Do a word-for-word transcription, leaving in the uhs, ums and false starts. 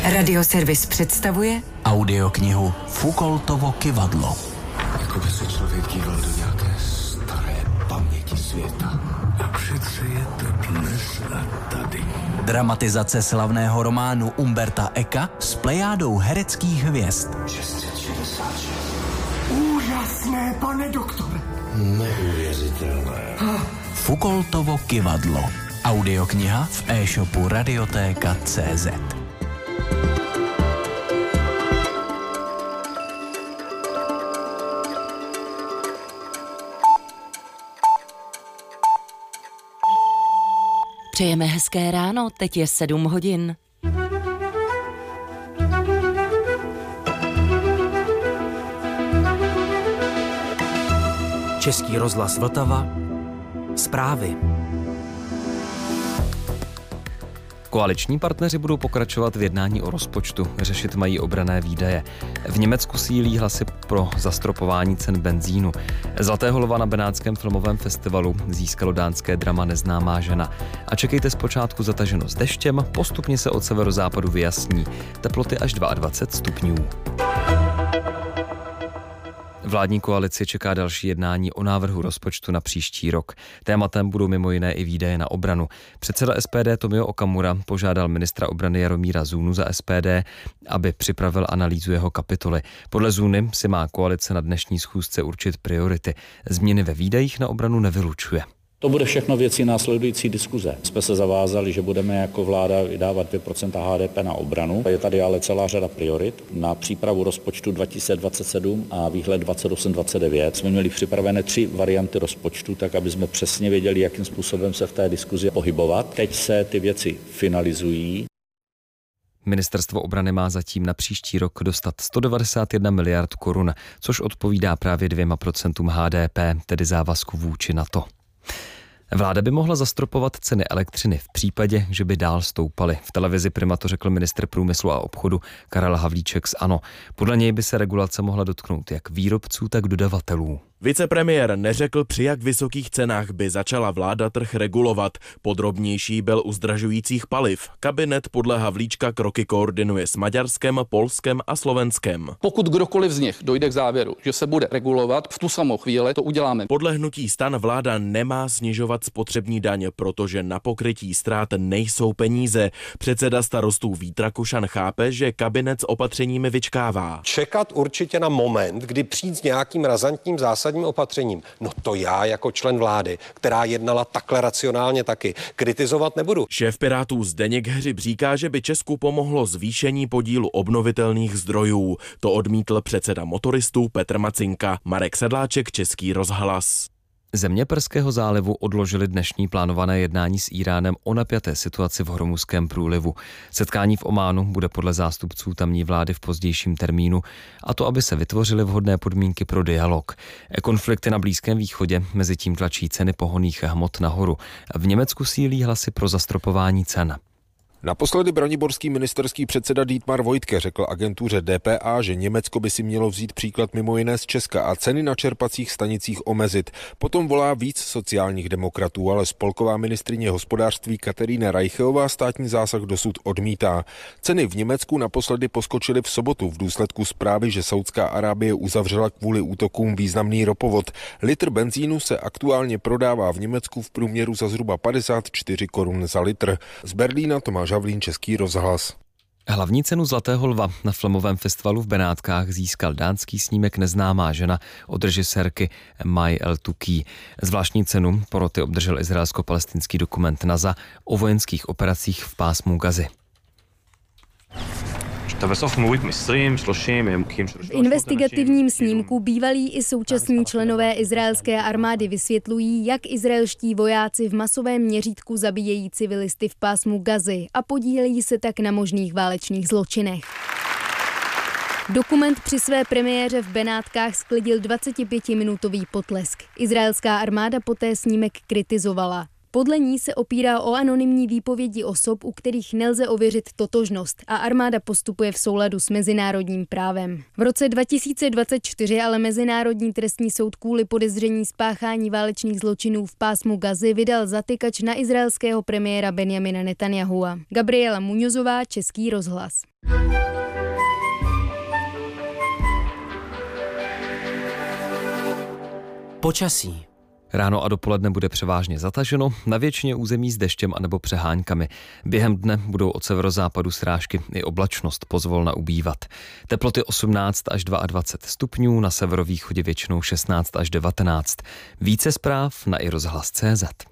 Radioservis představuje audioknihu Foucaultovo kyvadlo. Jako by se člověk díval do nějaké staré paměti světa. A přece je to dnes a tady. Dramatizace slavného románu Umberta Eka s plejádou hereckých hvězd. šest set šedesát šest. Úžasné, pane doktore. Neuvěřitelné. Foucaultovo kyvadlo. Audiokniha v e-shopu Radiotéka tečka cé zet. Přejeme hezké ráno, teď je sedm hodin. Český rozhlas Vltava. Zprávy. Koaliční partneři budou pokračovat v jednání o rozpočtu, řešit mají obranné výdaje. V Německu sílí hlasy pro zastropování cen benzínu. Zlatého lva na Benátském filmovém festivalu získalo dánské drama Neznámá žena. A čekejte zpočátku zataženo s deštěm, postupně se od severozápadu vyjasní. Teploty až dvacet dva stupňů. Vládní koalici čeká další jednání o návrhu rozpočtu na příští rok. Tématem budou mimo jiné i výdaje na obranu. Předseda es pé dé Tomio Okamura požádal ministra obrany Jaromíra Zůnu za es pé dé, aby připravil analýzu jeho kapitoly. Podle Zůny si má koalice na dnešní schůzce určit priority. Změny ve výdajích na obranu nevylučuje. To bude všechno věcí následující diskuze. Jsme se zavázali, že budeme jako vláda vydávat dvě procenta há dé pé na obranu. Je tady ale celá řada priorit. Na přípravu rozpočtu dva tisíce dvacet sedm a výhled dvacet osm dvacet devět jsme měli připravené tři varianty rozpočtu, tak aby jsme přesně věděli, jakým způsobem se v té diskuzi pohybovat. Teď se ty věci finalizují. Ministerstvo obrany má zatím na příští rok dostat sto devadesát jedna miliard korun, což odpovídá právě dvěma procentům há dé pé, tedy závazku vůči NATO. Vláda by mohla zastropovat ceny elektřiny v případě, že by dál stoupaly. V televizi Prima to řekl ministr průmyslu a obchodu Karel Havlíček z ANO. Podle něj by se regulace mohla dotknout jak výrobců, tak dodavatelů. Vicepremiér neřekl, při jak vysokých cenách by začala vláda trh regulovat. Podrobnější byl u zdražujících paliv. Kabinet podle Havlíčka kroky koordinuje s Maďarskem, Polskem a Slovenskem. Pokud kdokoliv z nich dojde k závěru, že se bude regulovat, v tu samou chvíli to uděláme. Podle hnutí STAN vláda nemá snižovat spotřební daň, protože na pokrytí ztrát nejsou peníze. Předseda Starostů Vít Rakušan chápe, že kabinet s opatřeními vyčkává. Čekat určitě na moment, kdy přijít s nějakým razantním zásadním opatřením. No to já jako člen vlády, která jednala takhle racionálně taky, kritizovat nebudu. Šéf Pirátů Zdeněk Hřib říká, že by Česku pomohlo zvýšení podílu obnovitelných zdrojů. To odmítl předseda motoristů Petr Macinka. Marek Sedláček, Český rozhlas. Země Perského zálivu odložily dnešní plánované jednání s Íránem o napjaté situaci v Hormuzském průlivu. Setkání v Ománu bude podle zástupců tamní vlády v pozdějším termínu, a to, aby se vytvořily vhodné podmínky pro dialog. Konflikty na Blízkém východě mezi tím tlačí ceny pohonných hmot nahoru. V Německu sílí hlasy pro zastropování cen. Naposledy braniborský ministerský předseda Dietmar Woidke řekl agentuře dé pé á, že Německo by si mělo vzít příklad mimo jiné z Česka a ceny na čerpacích stanicích omezit. Potom volá víc sociálních demokratů, ale spolková ministryně hospodářství Katerína Reicheová státní zásah dosud odmítá. Ceny v Německu naposledy poskočily v sobotu v důsledku zprávy, že Saudská Arábie uzavřela kvůli útokům významný ropovod. Litr benzínu se aktuálně prodává v Německu v průměru za zhruba padesát čtyři korun za litr. Z Berlína Tomáš Havlín, Český rozhlas. Hlavní cenu Zlatého lva na filmovém festivalu v Benátkách získal dánský snímek Neznámá žena od režisérky Mai El-Tuki. Zvláštní cenu poroty obdržel izraelsko-palestinský dokument NASA o vojenských operacích v pásmu Gazy. V investigativním snímku bývalí i současní členové izraelské armády vysvětlují, jak izraelští vojáci v masovém měřítku zabíjejí civilisty v pásmu Gazy a podílejí se tak na možných válečných zločinech. Dokument při své premiéře v Benátkách sklidil dvacetipětiminutový potlesk. Izraelská armáda poté snímek kritizovala. Podle ní se opírá o anonymní výpovědi osob, u kterých nelze ověřit totožnost, a armáda postupuje v souladu s mezinárodním právem. V roce dva tisíce dvacet čtyři ale Mezinárodní trestní soud kvůli podezření spáchání válečných zločinů v pásmu Gazy vydal zatykač na izraelského premiéra Benjamina Netanyahua. Gabriela Muňozová, Český rozhlas. Počasí. Ráno a dopoledne bude převážně zataženo, na většině území s deštěm anebo přeháňkami. Během dne budou od severozápadu srážky i oblačnost pozvolna ubývat. Teploty osmnáct až dvacet dva stupňů, na severovýchodě většinou šestnáct až devatenáct. Více zpráv na i rozhlas tečka cé zet.